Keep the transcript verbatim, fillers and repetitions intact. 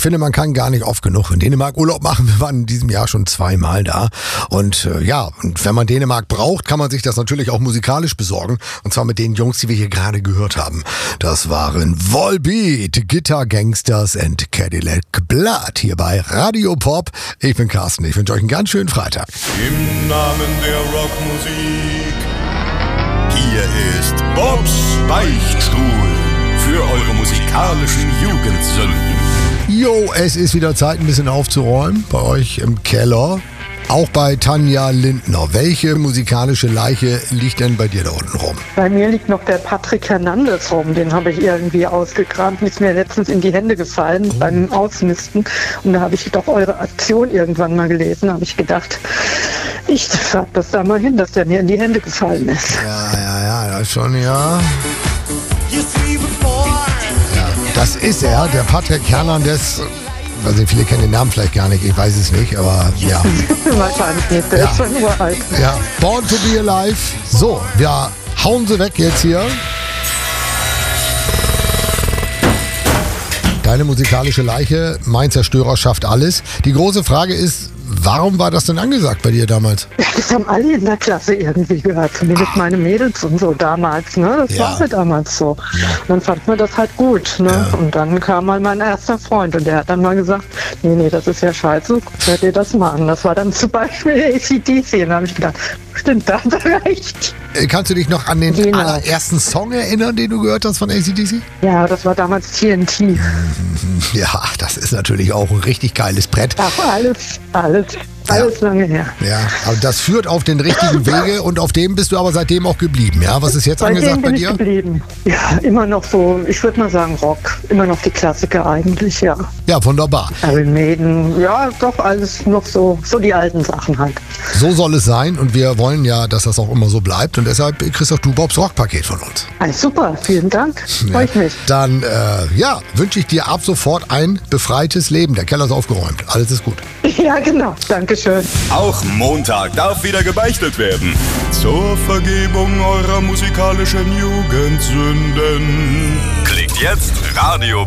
finde, man kann gar nicht oft genug in Dänemark Urlaub machen. Wir waren in diesem Jahr schon zweimal da. Und äh, ja, und wenn man Dänemark braucht, kann man sich das natürlich auch musikalisch besorgen. Und zwar mit den Jungs, die wir hier gerade gehört haben. Das waren Volbeat, Guitar Gangsters and Cadillac Blood hier bei Radio Pop. Ich bin Carsten, ich wünsche euch einen ganz schönen Freitag. Im Namen der Rockmusik, hier ist Bobs Beichtstuhl für eure musikalischen Jugendsünden. Jo, es ist wieder Zeit, ein bisschen aufzuräumen bei euch im Keller. Auch bei Tanja Lindner. Welche musikalische Leiche liegt denn bei dir da unten rum? Bei mir liegt noch der Patrick Hernandez rum. Den habe ich irgendwie ausgekramt. Ist mir letztens in die Hände gefallen oh. beim Ausmisten. Und da habe ich doch eure Aktion irgendwann mal gelesen. Da habe ich gedacht, ich sag das da mal hin, dass der mir in die Hände gefallen ist. Ja, ja, ja, das schon, ja. Ja, das ist er, der Patrick Hernandez. Also viele kennen den Namen vielleicht gar nicht, ich weiß es nicht, aber ja. Wahrscheinlich nicht, der ja. ist schon uralt. Ja, Born to be Alive. So, wir hauen sie weg jetzt hier. Deine musikalische Leiche, mein Zerstörer schafft alles. Die große Frage ist, warum war das denn angesagt bei dir damals? Das haben alle in der Klasse irgendwie gehört, zumindest Ach. meine Mädels und so damals. Ne? Das ja. war halt damals so. Ja. Und dann fand man das halt gut. Ne? Ja. Und dann kam mal mein erster Freund und der hat dann mal gesagt, nee, nee, das ist ja scheiße, hört ihr das mal an. Das war dann zum Beispiel A C D C. Und da habe ich gedacht, stimmt, da hat er recht. Kannst du dich noch an den genau. allerersten Song erinnern, den du gehört hast von A C D C? Ja, das war damals T N T. Ja, das ist natürlich auch ein richtig geiles Brett. Ach, alles, alles. Alles ja. lange her. Ja, aber das führt auf den richtigen Wege und auf dem bist du aber seitdem auch geblieben, ja? Was ist jetzt Bei angesagt bei bin dir? Ich geblieben. Ja, immer noch so, ich würde mal sagen Rock. Immer noch die Klassiker eigentlich, ja. Ja, wunderbar. Iron Maiden, ja, doch alles noch so, so die alten Sachen halt. So soll es sein und wir wollen ja, dass das auch immer so bleibt und deshalb kriegst auch du Bobs Rockpaket von uns. Also super, vielen Dank, freue ich mich. Dann, äh, ja, wünsche ich dir ab sofort ein befreites Leben. Der Keller ist aufgeräumt, alles ist gut. Ja, genau, danke schön. Auch Montag darf wieder gebeichtet werden. Zur Vergebung eurer musikalischen Jugendsünden. Klickt jetzt Radio